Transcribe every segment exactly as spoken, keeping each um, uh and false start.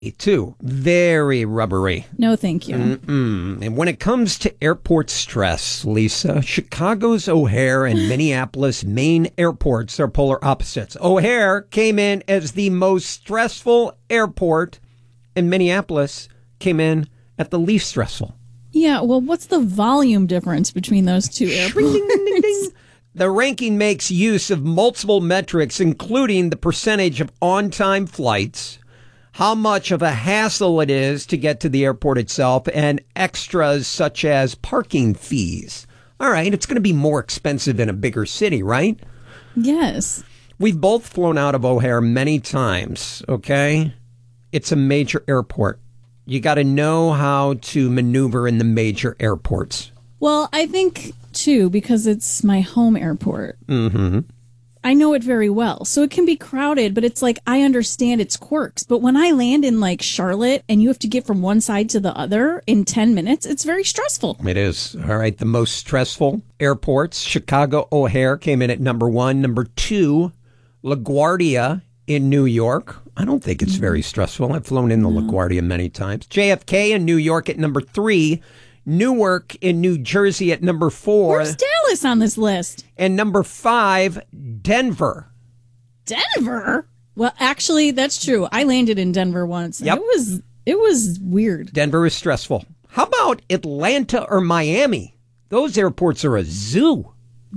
too. Very rubbery. No, thank you. Mm-mm. And when it comes to airport stress, Lisa, Chicago's O'Hare and Minneapolis Maine airports are polar opposites. O'Hare came in as the most stressful airport, and Minneapolis came in at the least stressful. Yeah, well, what's the volume difference between those two airports? Ding, ding, ding, ding. The ranking makes use of multiple metrics, including the percentage of on-time flights, how much of a hassle it is to get to the airport itself, and extras such as parking fees. All right, it's going to be more expensive in a bigger city, right? Yes. We've both flown out of O'Hare many times, okay? It's a major airport. You got to know how to maneuver in the major airports. Well, I think, too, because it's my home airport. Mm-hmm. I know it very well. So it can be crowded, but it's like, I understand its quirks. But when I land in like Charlotte and you have to get from one side to the other in ten minutes, it's very stressful. It is. All right. The most stressful airports, Chicago O'Hare came in at number one. Number two, LaGuardia in New York. I don't think it's very stressful. I've flown in the no. LaGuardia many times. J F K in New York at number three. Newark in New Jersey at number four. Where's Dallas on this list? And number five, Denver. Denver? Well, actually, that's true. I landed in Denver once. Yep. It was it was weird. Denver is stressful. How about Atlanta or Miami? Those airports are a zoo.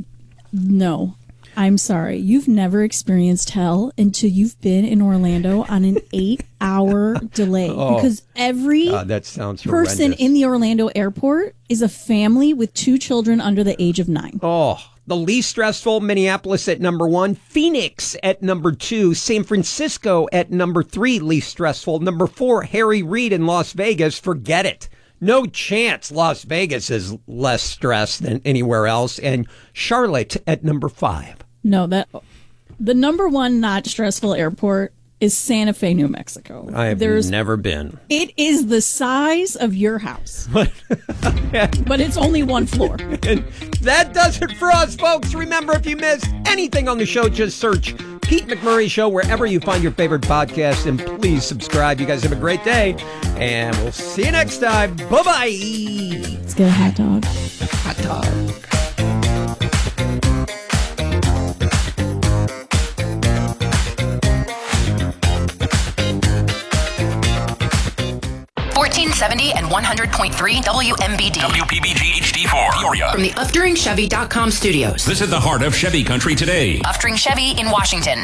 No. I'm sorry. You've never experienced hell until you've been in Orlando on an eight-hour delay. Oh, because every uh, that sounds person horrendous. in the Orlando airport is a family with two children under the age of nine. Oh, the least stressful, Minneapolis at number one. Phoenix at number two. San Francisco at number three, least stressful. Number four, Harry Reid in Las Vegas. Forget it. No chance Las Vegas is less stressed than anywhere else. And Charlotte at number five. No, that the number one not stressful airport is Santa Fe, New Mexico. I've There's, never been. It is the size of your house. but it's only one floor. And that does it for us, folks. Remember, if you missed anything on the show, just search Pete McMurray Show wherever you find your favorite podcast. And please subscribe. You guys have a great day. And we'll see you next time. Bye-bye. Let's get a hot dog. Hot dog. fourteen seventy and one hundred point three W M B D. W P B G H D four. Peoria. From the Uftring Chevy dot com studios. Visit the heart of Chevy country today. Uftring Chevy in Washington.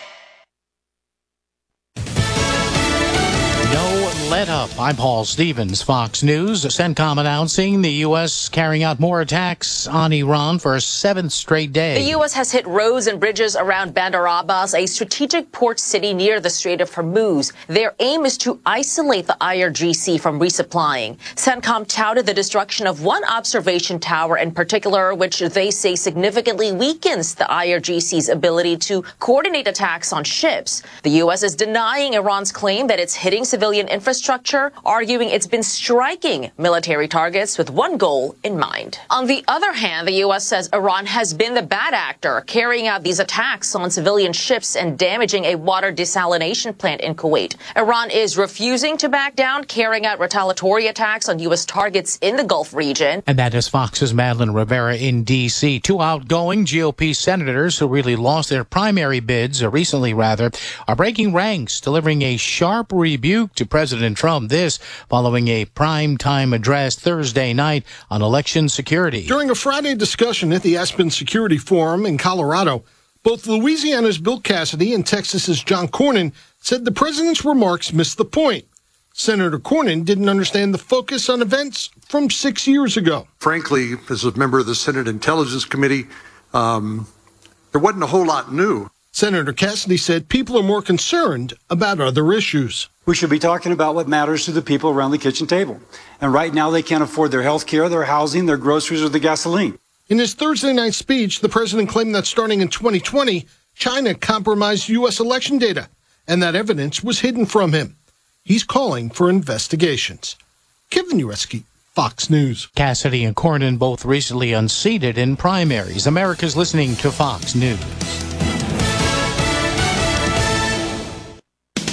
Let up. I'm Paul Stevens, Fox News. CENTCOM announcing the U S carrying out more attacks on Iran for a seventh straight day. The U S has hit roads and bridges around Bandar Abbas, a strategic port city near the Strait of Hormuz. Their aim is to isolate the I R G C from resupplying. CENTCOM touted the destruction of one observation tower in particular, which they say significantly weakens the I R G C's ability to coordinate attacks on ships. The U S is denying Iran's claim that it's hitting civilian infrastructure, arguing it's been striking military targets with one goal in mind. On the other hand, the U S says Iran has been the bad actor, carrying out these attacks on civilian ships and damaging a water desalination plant in Kuwait. Iran is refusing to back down, carrying out retaliatory attacks on U S targets in the Gulf region. And that is Fox's Madeline Rivera in D C Two outgoing G O P senators who really lost their primary bids, or recently rather, are breaking ranks, delivering a sharp rebuke to President Trump. This following a prime-time address Thursday night on election security. During a Friday discussion at the Aspen Security Forum in Colorado, both Louisiana's Bill Cassidy and Texas's John Cornyn said the president's remarks missed the point. Senator Cornyn didn't understand the focus on events from six years ago. Frankly, as a member of the Senate Intelligence Committee, um, there wasn't a whole lot new. Senator Cassidy said people are more concerned about other issues. We should be talking about what matters to the people around the kitchen table. And right now they can't afford their health care, their housing, their groceries, or the gasoline. In his Thursday night speech, the president claimed that starting in twenty twenty, China compromised U S election data, and that evidence was hidden from him. He's calling for investigations. Kevin Ureski, Fox News. Cassidy and Cornyn both recently unseated in primaries. America's listening to Fox News.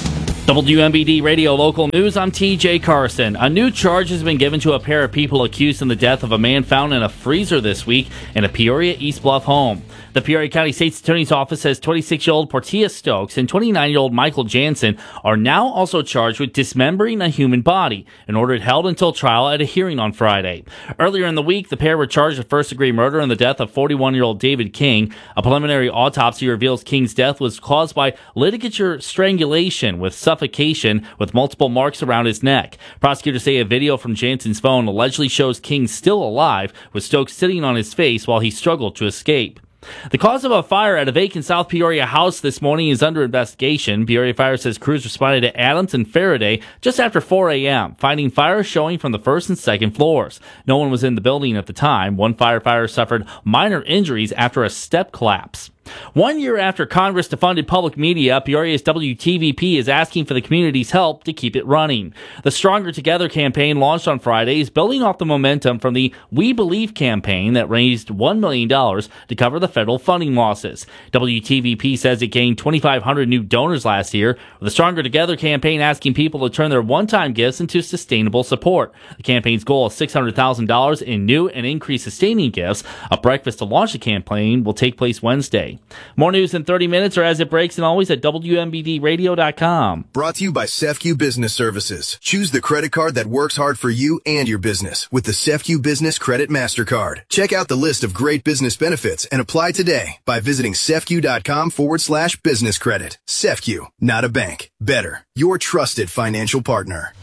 W M B D Radio Local News, I'm T J Carson. A new charge has been given to a pair of people accused in the death of a man found in a freezer this week in a Peoria East Bluff home. The Peoria County State's Attorney's Office says twenty-six-year-old Portia Stokes and twenty-nine-year-old Michael Jansen are now also charged with dismembering a human body and ordered held until trial at a hearing on Friday. Earlier in the week, the pair were charged with first-degree murder in the death of forty-one-year-old David King. A preliminary autopsy reveals King's death was caused by ligature strangulation with suffocation with multiple marks around his neck. Prosecutors say a video from Jansen's phone allegedly shows King still alive, with Stokes sitting on his face while he struggled to escape. The cause of a fire at a vacant South Peoria house this morning is under investigation. Peoria Fire says crews responded to Adams and Faraday just after four a.m., finding fires showing from the first and second floors. No one was in the building at the time. One firefighter suffered minor injuries after a step collapse. One year after Congress defunded public media, Peoria's W T V P is asking for the community's help to keep it running. The Stronger Together campaign launched on Friday is building off the momentum from the We Believe campaign that raised one million dollars to cover the federal funding losses. W T V P says it gained twenty-five hundred new donors last year, with the Stronger Together campaign asking people to turn their one-time gifts into sustainable support. The campaign's goal is six hundred thousand dollars in new and increased sustaining gifts. A breakfast to launch the campaign will take place Wednesday. More news in thirty minutes or as it breaks, and always at W M B D radio dot com. Brought to you by Sefcu Business Services. Choose the credit card that works hard for you and your business with the Sefcu Business Credit MasterCard. Check out the list of great business benefits and apply today by visiting sefcu.com forward slash business credit. Sefcu, not a bank. Better. Your trusted financial partner.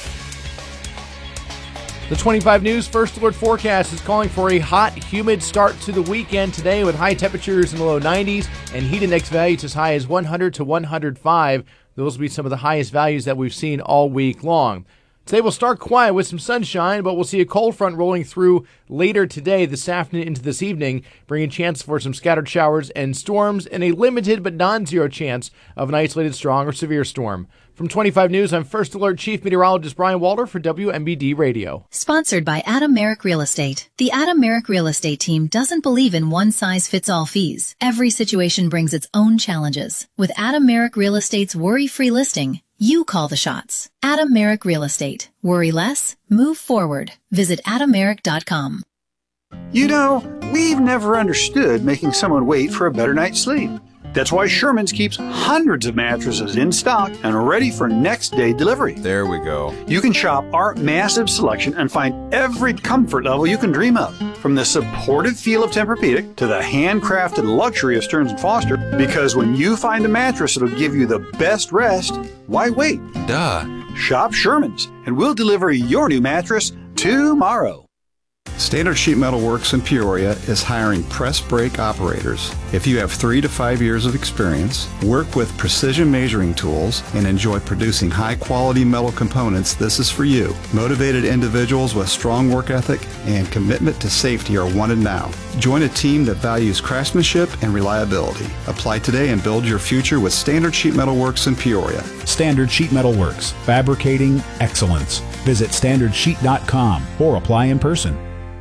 The twenty-five News First Alert forecast is calling for a hot, humid start to the weekend today with high temperatures in the low nineties and heat index values as high as one hundred to one hundred five. Those will be some of the highest values that we've seen all week long. Today will start quiet with some sunshine, but we'll see a cold front rolling through later today, this afternoon into this evening, bringing chance for some scattered showers and storms and a limited but non-zero chance of an isolated strong or severe storm. From twenty-five News, I'm First Alert Chief Meteorologist Brian Walter for W M B D Radio. Sponsored by Adam Merrick Real Estate. The Adam Merrick Real Estate team doesn't believe in one-size-fits-all fees. Every situation brings its own challenges. With Adam Merrick Real Estate's worry-free listing, you call the shots. Adam Merrick Real Estate. Worry less, move forward. Visit adam merrick dot com. You know, we've never understood making someone wait for a better night's sleep. That's why Sherman's keeps hundreds of mattresses in stock and ready for next day delivery. There we go. You can shop our massive selection and find every comfort level you can dream of, from the supportive feel of Tempur-Pedic to the handcrafted luxury of Stearns and Foster. Because when you find a mattress that'll give you the best rest, why wait? Duh. Shop Sherman's, and we'll deliver your new mattress tomorrow. Standard Sheet Metal Works in Peoria is hiring press brake operators. If you have three to five years of experience, work with precision measuring tools, and enjoy producing high-quality metal components, this is for you. Motivated individuals with strong work ethic and commitment to safety are wanted now. Join a team that values craftsmanship and reliability. Apply today and build your future with Standard Sheet Metal Works in Peoria. Standard Sheet Metal Works, fabricating excellence. Visit standard sheet dot com or apply in person.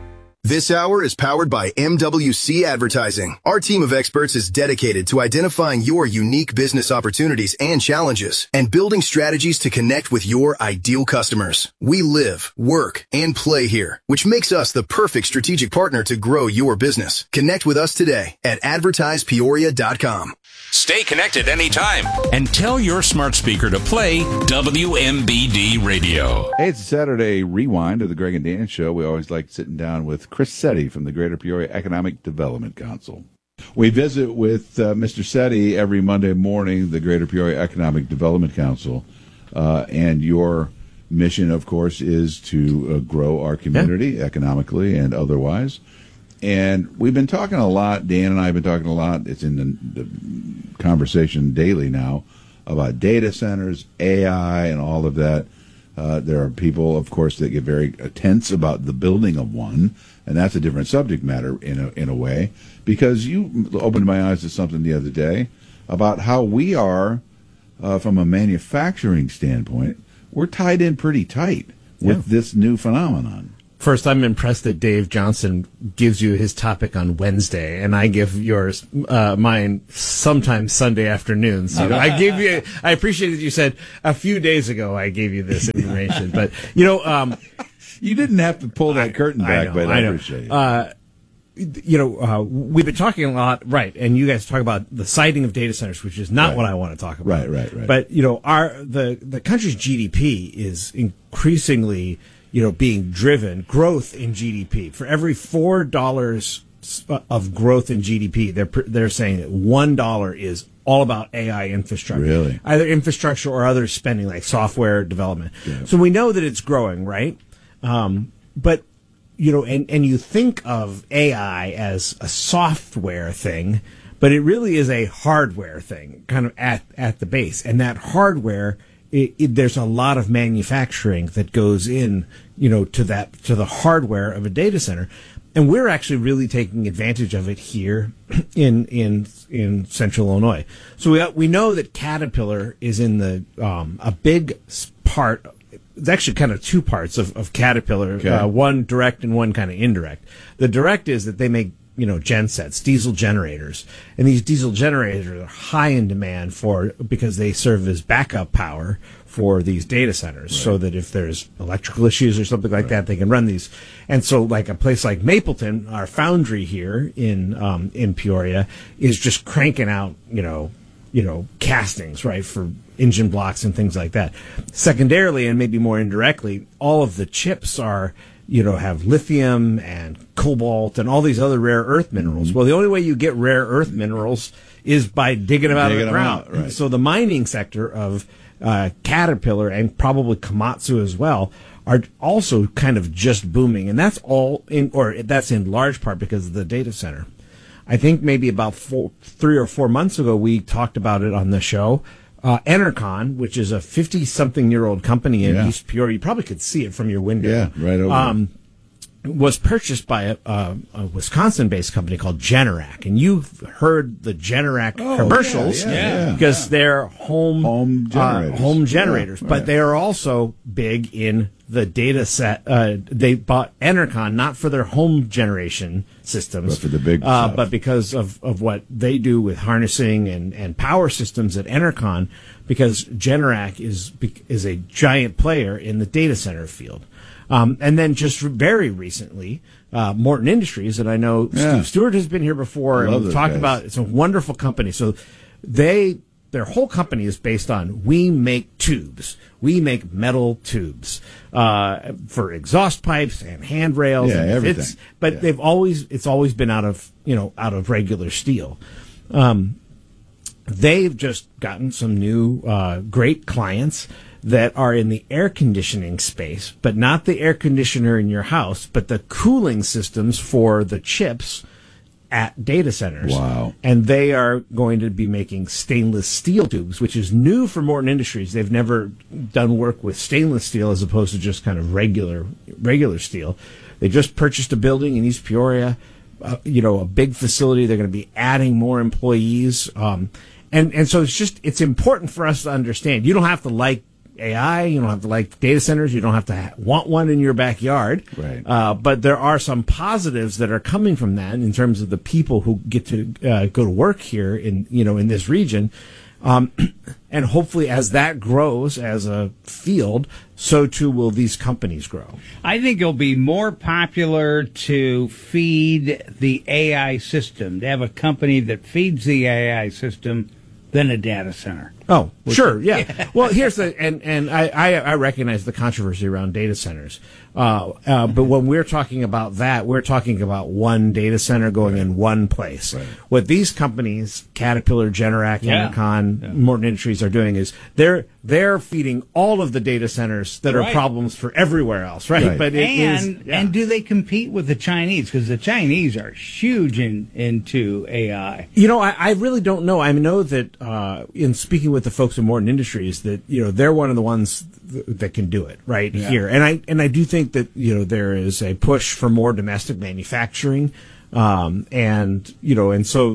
This hour is powered by M W C Advertising. Our team of experts is dedicated to identifying your unique business opportunities and challenges and building strategies to connect with your ideal customers. We live, work, and play here, which makes us the perfect strategic partner to grow your business. Connect with us today at advertise peoria dot com. Stay connected anytime and tell your smart speaker to play W M B D Radio. Hey, it's a Saturday rewind of the Greg and Dan Show. We always like sitting down with Chris Setti from the Greater Peoria Economic Development Council. We visit with uh, Mister Setti every Monday morning, the Greater Peoria Economic Development Council, uh, and your mission, of course, is to uh, grow our community yeah. economically and otherwise. And we've been talking a lot, Dan and I have been talking a lot, it's in the, the conversation daily now, about data centers, A I, and all of that. Uh, there are people, of course, that get very tense about the building of one, and that's a different subject matter in a, in a way, because you opened my eyes to something the other day about how we are, uh, from a manufacturing standpoint, we're tied in pretty tight with yeah. this new phenomenon. First, I'm impressed that Dave Johnson gives you his topic on Wednesday, and I give yours, uh, mine sometimes Sunday afternoons. You know, I gave you, I appreciate that you said a few days ago I gave you this information, but you know, um, you didn't have to pull that curtain back, I know, but I, I know. appreciate it. Uh, you know, uh, we've been talking a lot, right? And you guys talk about the siting of data centers, which is not Right. what I want to talk about. Right, right, right. But you know, our the the country's G D P is increasingly, you know, being driven growth in G D P. For every four dollars of growth in G D P, they're they're saying that one dollar is all about A I infrastructure, Really? either infrastructure or other spending like software development. Yeah. So we know that it's growing, right? Um, but you know, and, and you think of A I as a software thing, but it really is a hardware thing, kind of at, at the base. And that hardware, it, it, there's a lot of manufacturing that goes in, you know, to that, to the hardware of a data center. And we're actually really taking advantage of it here in, in, in central Illinois. So we, we know that Caterpillar is in the, um, a big part. It's actually kind of two parts of, of Caterpillar, Okay. uh, one direct and one kind of indirect. The direct is that they make, you know, gensets, diesel generators. And these diesel generators are high in demand for, because they serve as backup power for these data centers. So that if there's electrical issues or something like that, they can run these. And so like a place like Mapleton, our foundry here in, um, in Peoria is just cranking out, you know, you know, castings, right, for engine blocks and things like that. Secondarily, and maybe more indirectly, all of the chips are, you know, have lithium and cobalt and all these other rare earth minerals. Mm-hmm. Well, the only way you get rare earth minerals is by digging them out Digging of the them ground. out, right. So the mining sector of uh, Caterpillar and probably Komatsu as well are also kind of just booming. And that's all in, or that's in large part because of the data center. I think maybe about four, three or four months ago, we talked about it on the show. Uh, Enercon, which is a fifty-something-year-old company in Yeah. East Peoria, you probably could see it from your window. Yeah, right over. Um, was purchased by a, a, a Wisconsin-based company called Generac, and you've heard the Generac Oh, commercials yeah, yeah, yeah. because they're home Home uh, generators. home generators, Yeah, but right. they are also big in the data set. Uh, they bought Enercon not for their home generation systems, But for the big uh, stuff. but because of, of what they do with harnessing and, and power systems at Enercon, because Generac is is a giant player in the data center field. Um, and then just very recently, uh, Morton Industries, and I know Yeah. Steve Stewart has been here before, and Love we've those talked guys. about, it's a wonderful company. So they, their whole company is based on, we make tubes. We make metal tubes, uh, for exhaust pipes and handrails. Yeah, and everything. It's, but Yeah. they've always, it's always been out of, you know, out of regular steel. Um, they've just gotten some new, uh, great clients that are in the air conditioning space, but not the air conditioner in your house, but the cooling systems for the chips at data centers. Wow. And they are going to be making stainless steel tubes, which is new for Morton Industries. They've never done work with stainless steel as opposed to just kind of regular regular steel. They just purchased a building in East Peoria, uh, you know, a big facility. They're going to be adding more employees. Um, and, and so it's just, it's important for us to understand. You don't have to like A I, you don't have to like data centers, you don't have to ha- want one in your backyard. Right. Uh, but there are some positives that are coming from that in terms of the people who get to uh, go to work here in, you know, in this region. Um, and hopefully as that grows as a field, so too will these companies grow. I think it'll be more popular to feed the A I system, to have a company that feeds the A I system than a data center. Oh, sure, yeah. Well, here's the, and, and I, I, I recognize the controversy around data centers. Uh, uh, but when we're talking about that, we're talking about one data center going in one place. Right. What these companies, Caterpillar, Generac, Yeah. Enercon, Yeah. Morton Industries are doing is they're, they're feeding all of the data centers that are Right. problems for everywhere else, right? Right. But it is- and yeah. and do they compete with the Chinese? Because the Chinese are huge in into A I. You know, I, I really don't know. I know that uh, in speaking with the folks at Morton Industries, that you know they're one of the ones th- that can do it right Yeah. here, and I and I do think that you know there is a push for more domestic manufacturing, um, and you know, and so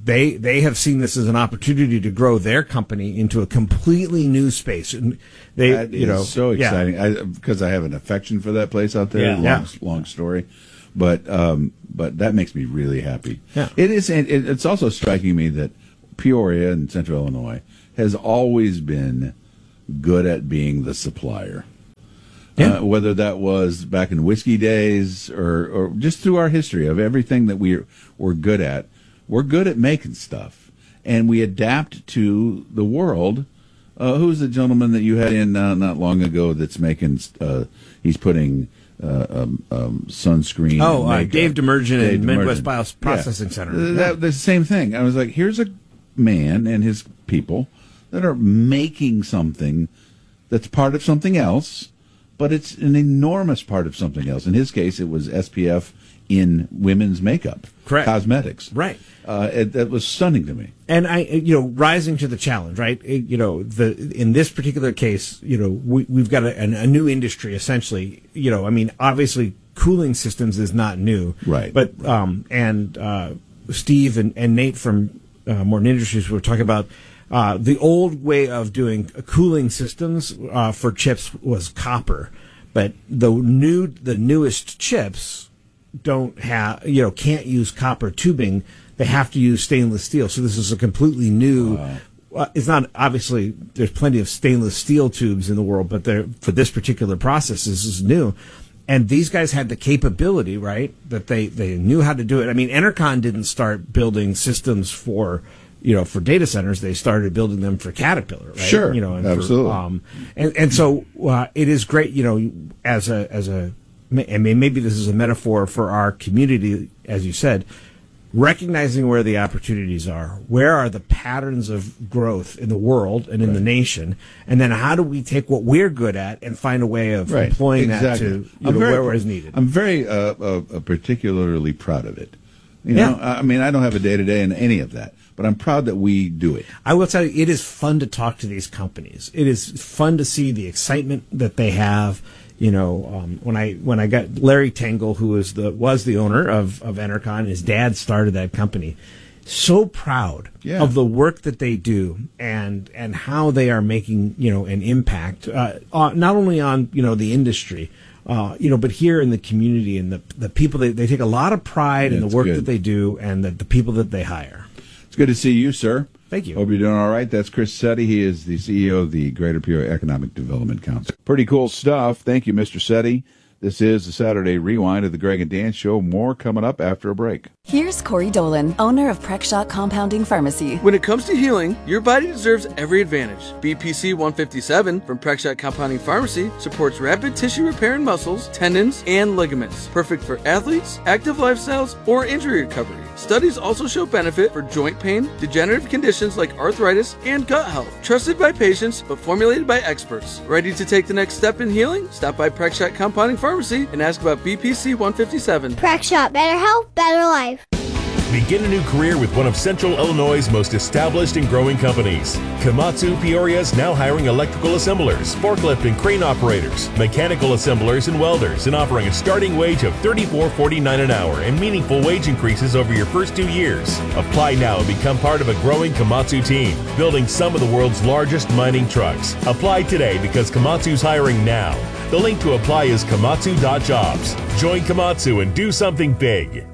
they they have seen this as an opportunity to grow their company into a completely new space. And they, that you know, is so yeah. exciting because I, I have an affection for that place out there. Yeah. Long, Yeah. long story, but um, but that makes me really happy. Yeah. It is. It, it's also striking me that Peoria in Central Illinois has always been good at being the supplier. Yeah. Uh, whether that was back in whiskey days or, or just through our history of everything that we're, we're good at, we're good at making stuff. And we adapt to the world. Uh, who's the gentleman that you had in uh, not long ago that's making, uh, he's putting uh, um, um, sunscreen. Oh, and uh, Dave Demergen Dave in Midwest Demergen. Bioprocessing Yeah. Center. Uh, Yeah. That, the same thing. I was like, here's a man and his people that are making something that's part of something else, but it's an enormous part of something else. In his case, it was S P F in women's makeup, Correct. cosmetics. Right. Uh, it, that was stunning to me. And I, you know, rising to the challenge, right? It- you know, the in this particular case, you know, we, we've got a, a new industry essentially. You know, I mean, obviously, cooling systems is not new, Right. But um, and uh, Steve and, and Nate from uh, Morton Industries were talking about. Uh, the old way of doing cooling systems uh, for chips was copper, but the new the newest chips don't have you know can't use copper tubing. They have to use stainless steel. So this is a completely new. Wow. Uh, it's not obviously there's plenty of stainless steel tubes in the world, but they're, for this particular process, this is new. And these guys had the capability, right? That they they knew how to do it. I mean, Enercon didn't start building systems for. You know, for data centers, they started building them for Caterpillar, right? Sure, you know, and absolutely. For, um, and and so uh, it is great, you know, as a as a, I mean, maybe this is a metaphor for our community, as you said, recognizing where the opportunities are, where are the patterns of growth in the world and in the nation, and then how do we take what we're good at and find a way of Right. employing Exactly. that to you I'm know, very- where is needed. I'm very uh, uh, uh, particularly proud of it. You know, Yeah. I mean, I don't have a day to day in any of that, but I'm proud that we do it. I will tell you, it is fun to talk to these companies. It is fun to see the excitement that they have. You know, um, when I when I got Larry Tangle, who was the was the owner of of Enercon, his dad started that company. So proud Yeah. of the work that they do and and how they are making you know an impact, uh, on, not only on you know the industry. Uh, you know, but here in the community and the the people, they, they take a lot of pride in That's the work good. that they do and the, the people that they hire. It's good to see you, sir. Thank you. Hope you're doing all right. That's Chris Setti. He is the C E O of the Greater Peoria Economic Development Council. Pretty cool stuff. Thank you, Mister Setti. This is the Saturday Rewind of the Greg and Dan Show. More coming up after a break. Here's Corey Dolan, owner of Prexshot Compounding Pharmacy. When it comes to healing, your body deserves every advantage. B P C one fifty-seven from Prexshot Compounding Pharmacy supports rapid tissue repair in muscles, tendons, and ligaments. Perfect for athletes, active lifestyles, or injury recovery. Studies also show benefit for joint pain, degenerative conditions like arthritis, and gut health. Trusted by patients, but formulated by experts. Ready to take the next step in healing? Stop by Prexshot Compounding Pharmacy and ask about B P C one fifty-seven. Prexshot, better health, better life. Begin a new career with one of Central Illinois' most established and growing companies. Komatsu Peoria is now hiring electrical assemblers, forklift and crane operators, mechanical assemblers and welders, and offering a starting wage of thirty-four forty-nine an hour and meaningful wage increases over your first two years. Apply now and become part of a growing Komatsu team, building some of the world's largest mining trucks. Apply today because Komatsu's hiring now. The link to apply is komatsu dot jobs. Join Komatsu and do something big.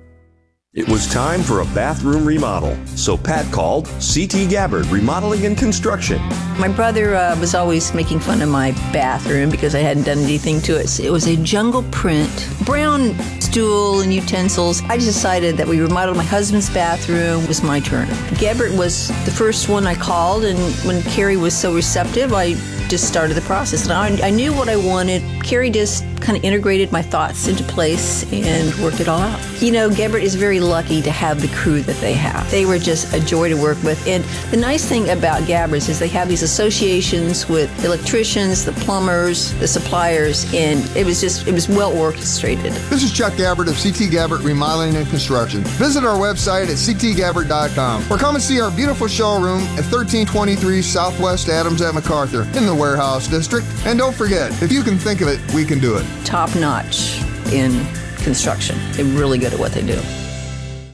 It was time for a bathroom remodel, so Pat called C T Gabbard Remodeling and Construction. My brother uh, was always making fun of my bathroom because I hadn't done anything to it. It was a jungle print, brown stool and utensils. I decided that we remodeled my husband's bathroom. It was my turn. Gabbard was the first one I called, and when Carrie was so receptive, I just started the process. And I, I knew what I wanted. Carrie just kind of integrated my thoughts into place and worked it all out. You know, Gabbard is very lucky to have the crew that they have. They were just a joy to work with. And the nice thing about Gabbard's is they have these associations with the electricians, the plumbers, the suppliers, and it was just, it was well orchestrated. This is Chuck Gabbard of C T Gabbard Remodeling and Construction. Visit our website at c t gabbard dot com or come and see our beautiful showroom at thirteen twenty-three Southwest Adams at MacArthur in the Warehouse District. And don't forget, if you can think of it, we can do it. Top notch in construction. They're really good at what they do.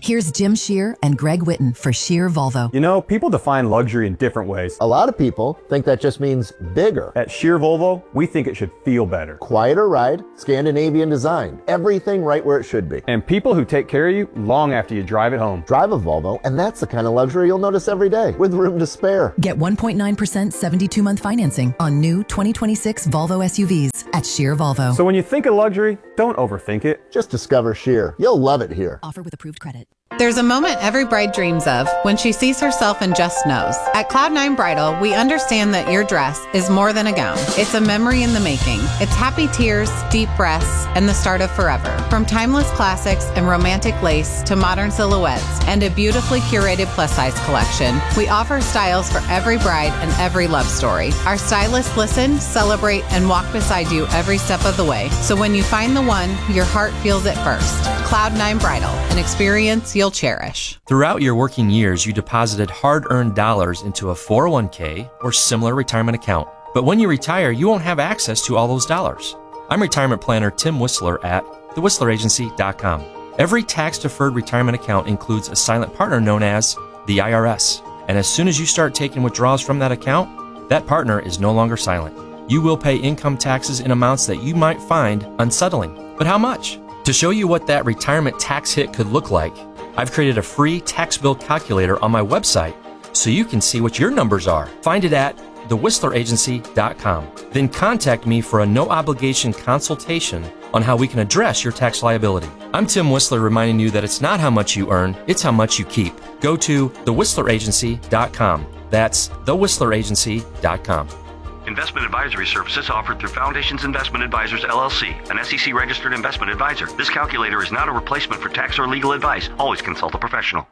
Here's Jim Shear and Greg Witten for Shear Volvo. You know, people define luxury in different ways. A lot of people think that just means bigger. At Shear Volvo, we think it should feel better. Quieter ride, Scandinavian design, everything right where it should be. And people who take care of you long after you drive it home. Drive a Volvo, and that's the kind of luxury you'll notice every day, with room to spare. Get one point nine percent seventy-two month financing on new twenty twenty-six Volvo S U Vs at Shear Volvo. So when you think of luxury, don't overthink it. Just discover Shear. You'll love it here. Offer with approved credit. There's a moment every bride dreams of when she sees herself and just knows. At Cloud nine Bridal, we understand that your dress is more than a gown. It's a memory in the making. It's happy tears, deep breaths, and the start of forever. From timeless classics and romantic lace to modern silhouettes and a beautifully curated plus-size collection, we offer styles for every bride and every love story. Our stylists listen, celebrate, and walk beside you every step of the way. So when you find the one, your heart feels it first. Cloud nine Bridal, an experience you'll cherish. Throughout your working years, you deposited hard-earned dollars into a four oh one k or similar retirement account. But when you retire, you won't have access to all those dollars. I'm retirement planner Tim Whistler at the whistler agency dot com. Every tax-deferred retirement account includes a silent partner known as the I R S. And as soon as you start taking withdrawals from that account, that partner is no longer silent. You will pay income taxes in amounts that you might find unsettling. But how much? To show you what that retirement tax hit could look like, I've created a free tax bill calculator on my website so you can see what your numbers are. Find it at the whistler agency dot com. Then contact me for a no-obligation consultation on how we can address your tax liability. I'm Tim Whistler reminding you that it's not how much you earn, it's how much you keep. Go to the whistler agency dot com. That's the whistler agency dot com. Investment advisory services offered through Foundations Investment Advisors, L L C, an S E C-registered investment advisor. This calculator is not a replacement for tax or legal advice. Always consult a professional.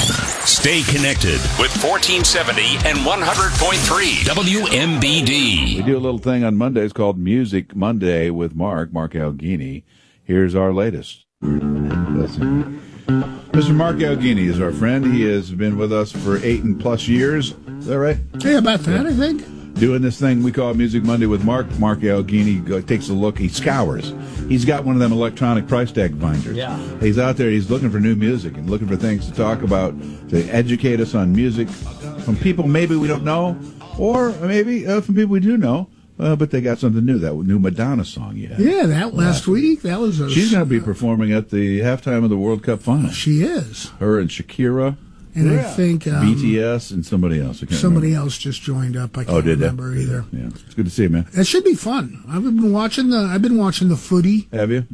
Stay connected with fourteen seventy and one hundred point three W M B D. We do a little thing on Mondays called Music Monday with Mark, Mark Alghini. Here's our latest. Listen. Mister Mark Alghini is our friend. He has been with us for eight and plus years. Is that right? Hey, about that, I think. Doing this thing we call Music Monday with Mark. Mark Alghini go, takes a look. He scours. He's got one of them electronic price tag finders. Yeah. He's out there. He's looking for new music and looking for things to talk about, to educate us on music from people maybe we don't know, or maybe uh, from people we do know, uh, but they got something new. That new Madonna song you had. Yeah, that last week. That was a... She's going to be performing at the halftime of the World Cup final. She is. Her and Shakira. And yeah. I think um, B T S and somebody else. I can't somebody remember. else just joined up. I can't oh, did remember they? either. Yeah, it's good to see you, man. It should be fun. I've been watching the. I've been watching the footy. Have you?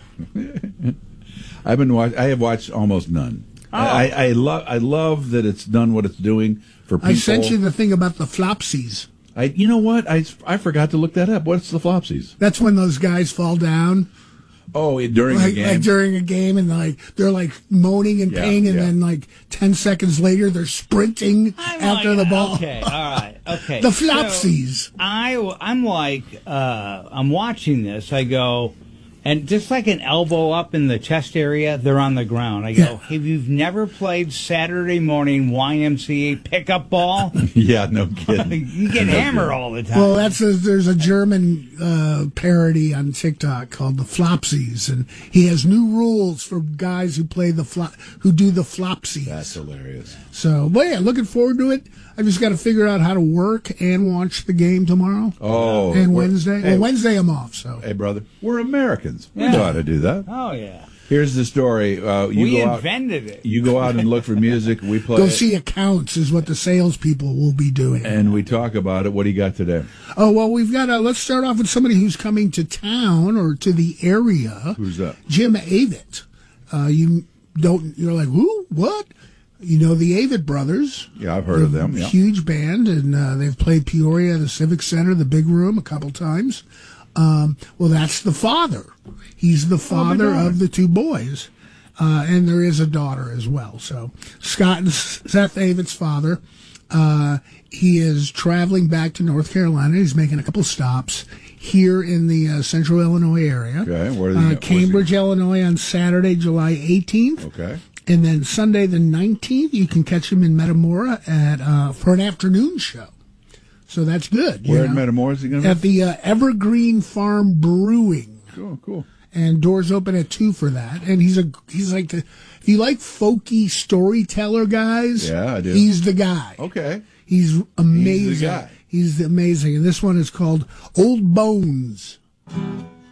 I've been watch. I have watched almost none. Oh. I, I love. I love that it's done what it's doing for people. I sent you the thing about the flopsies. I. You know what? I I forgot to look that up. What's the flopsies? That's when those guys fall down. Oh, during like, a game? Like during a game, and like they're like moaning in yeah, pain, and yeah. then like ten seconds later, they're sprinting I'm after like, the ball. Okay, all right, okay. The flopsies. So I, I'm like, uh, I'm watching this. I go, and just like an elbow up in the chest area, they're on the ground. I go, yeah. Have you never played Saturday morning Y M C A pickup ball? Yeah, no kidding. You get no hammered kidding. all the time. Well, that's a, there's a German uh, parody on TikTok called the Flopsies, and he has new rules for guys who play the flop, who do the Flopsies. That's hilarious. So, but yeah, looking forward to it. I just got to figure out how to work and watch the game tomorrow. Oh, and Wednesday. Hey, well, Wednesday I'm off. So, hey, brother, we're Americans. We Yeah. know how to do that. Oh yeah. Here's the story. Uh, you we go invented out, it. You go out and look for music. We play. Go see accounts is what the salespeople will be doing. And we talk about it. What do you got today? Oh, well, we've got, a, let's start off with somebody who's coming to town or to the area. Who's that? Jim Avett. Uh, you don't, you're like, who? What? You know the Avett Brothers. Yeah, I've heard of them. Yeah. Huge band, and uh, they've played Peoria, the Civic Center, the Big Room a couple times. Um, well, that's the father. He's the father oh, of the two boys. Uh, and there is a daughter as well. So Scott and Seth Avett's father, uh, he is traveling back to North Carolina. He's making a couple stops here in the uh, central Illinois area. Okay, where are uh, they? Cambridge, Illinois on Saturday, July eighteenth. Okay. And then Sunday the nineteenth, you can catch him in Metamora at uh, for an afternoon show. So that's good. Where you in know? Metamora is he going to be? At the uh, Evergreen Farm Brewing. Cool, cool. and doors open at two for that. And he's a he's like the if you like folky storyteller guys, Yeah, I do. he's the guy. Okay. He's amazing. He's the guy. He's amazing. And this one is called Old Bones.